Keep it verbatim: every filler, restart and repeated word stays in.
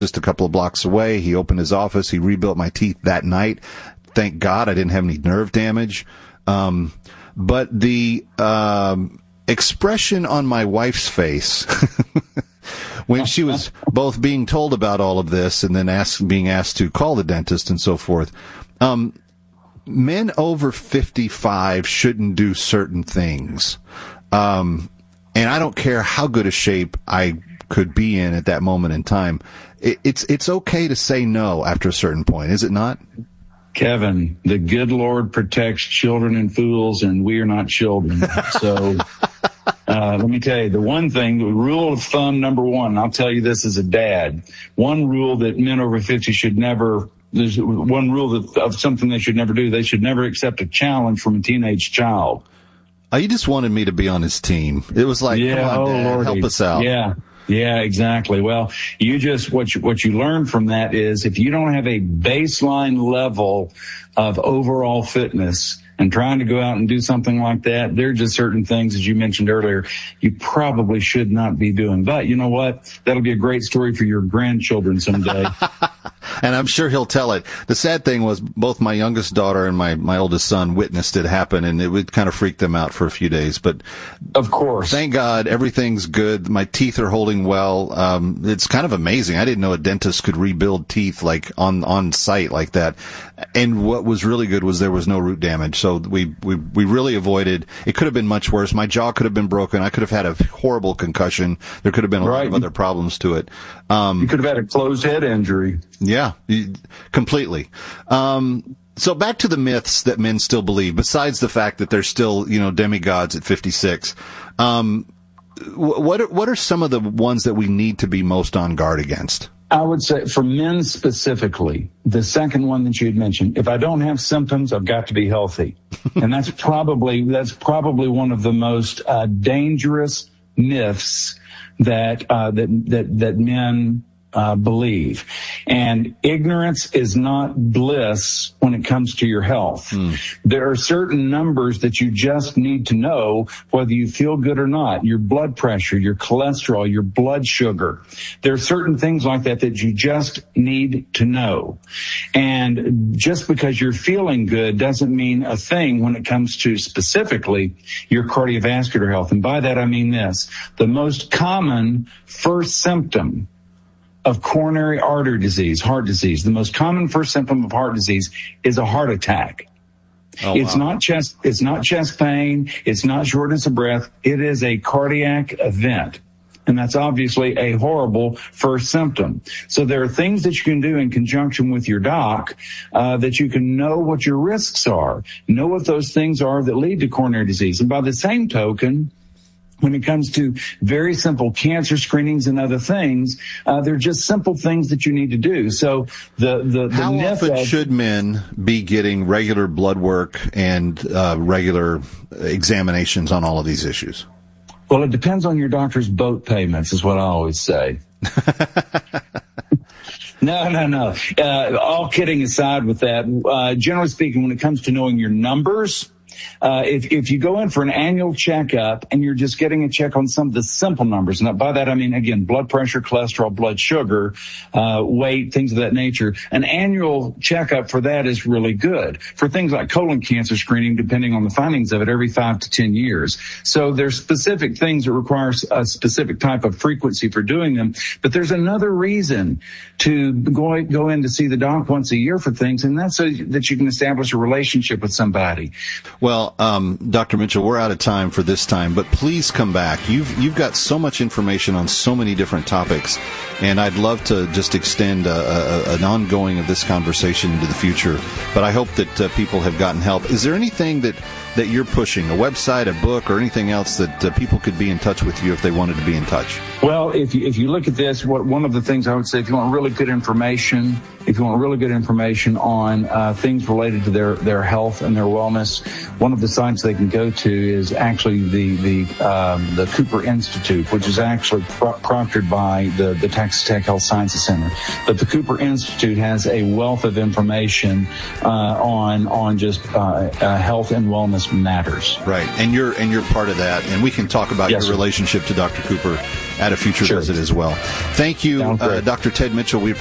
just a couple of blocks away. He opened his office. He rebuilt my teeth that night. Thank God I didn't have any nerve damage. Um, but the um, expression on my wife's face when she was both being told about all of this and then asked, being asked to call the dentist and so forth, um, men over fifty-five shouldn't do certain things. Um, and I don't care how good a shape I could be in at that moment in time. It, it's it's okay to say no after a certain point, is it not? Kevin, the good Lord protects children and fools, and we are not children. So uh, let me tell you, the one thing, the rule of thumb number one, and I'll tell you this as a dad, one rule that men over fifty should never, there's one rule that, of something they should never do, they should never accept a challenge from a teenage child. Oh, you just wanted me to be on his team. It was like, yeah, come on, oh, Dad, Lordy. help us out. Yeah. Yeah, exactly. Well, you just, what you, what you learn from that is if you don't have a baseline level of overall fitness and trying to go out and do something like that, there are just certain things, as you mentioned earlier, you probably should not be doing. But you know what? That'll be a great story for your grandchildren someday. And I'm sure he'll tell it. The sad thing was both my youngest daughter and my, my oldest son witnessed it happen, and it would kind of freak them out for a few days. But of course, thank God everything's good. My teeth are holding well. Um, it's kind of amazing. I didn't know a dentist could rebuild teeth like on, on site like that. And what was really good was there was no root damage. So we, we, we really avoided, it could have been much worse. My jaw could have been broken. I could have had a horrible concussion. There could have been a right. lot of other problems to it. Um, you could have had a closed head injury. Yeah, completely. Um, so back to the myths that men still believe, besides the fact that they're still, you know, demigods at fifty-six. Um, what are, what are some of the ones that we need to be most on guard against? I would say for men specifically, the second one that you had mentioned, if I don't have symptoms, I've got to be healthy. And that's probably, that's probably one of the most uh, dangerous myths that, uh, that, that, that men Uh, believe. And ignorance is not bliss when it comes to your health. Mm. There are certain numbers that you just need to know whether you feel good or not. Your blood pressure, your cholesterol, your blood sugar. There are certain things like that that you just need to know. And just because you're feeling good doesn't mean a thing when it comes to specifically your cardiovascular health. And by that I mean this. The most common first symptom of coronary artery disease, heart disease, the most common first symptom of heart disease is a heart attack. Oh, it's wow. not chest, it's not chest pain. It's not shortness of breath. It is a cardiac event. And that's obviously a horrible first symptom. So there are things that you can do in conjunction with your doc, uh, that you can know what your risks are, know what those things are that lead to coronary disease. And by the same token, when it comes to very simple cancer screenings and other things, uh, they're just simple things that you need to do. So the the, the how myth often of, should men be getting regular blood work and uh, regular examinations on all of these issues? Well, it depends on your doctor's boat payments, is what I always say. No, no, no. Uh, all kidding aside with that, uh, generally speaking, when it comes to knowing your numbers, Uh, if, if you go in for an annual checkup and you're just getting a check on some of the simple numbers, and by that I mean, again, blood pressure, cholesterol, blood sugar, uh, weight, things of that nature, an annual checkup for that is really good. For things like colon cancer screening, depending on the findings of it, every five to ten years. So there's specific things that require a specific type of frequency for doing them. But there's another reason to go, go in to see the doc once a year for things, and that's so that you can establish a relationship with somebody. Well, um, Doctor Mitchell, we're out of time for this time, but please come back. You've you've got so much information on so many different topics, and I'd love to just extend a, a, an ongoing of this conversation into the future. But I hope that uh, people have gotten help. Is there anything that, that you're pushing, a website, a book, or anything else that uh, people could be in touch with you if they wanted to be in touch? Well, if you, if you look at this, what one of the things I would say, if you want really good information, if you want really good information on uh, things related to their, their health and their wellness, one of the sites they can go to is actually the the um, the Cooper Institute, which is actually pro- proctored by the, the Texas Tech Health Sciences Center. But the Cooper Institute has a wealth of information uh, on on just uh, uh, health and wellness matters. Right, and you're and you're part of that, and we can talk about Yes, your sir. relationship to Doctor Cooper at a future Sure. visit as well. Thank you, Sounds uh, great. Doctor Ted Mitchell. We